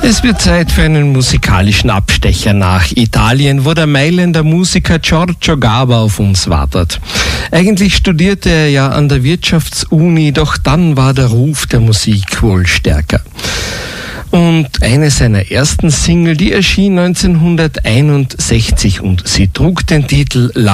Es wird Zeit für einen musikalischen Abstecher nach Italien, wo der Mailänder Musiker Giorgio Gaber auf uns wartet. Eigentlich studierte er ja an der Wirtschaftsuni, doch dann war der Ruf der Musik wohl stärker. Und eine seiner ersten Single, die erschien 1961 und sie trug den Titel La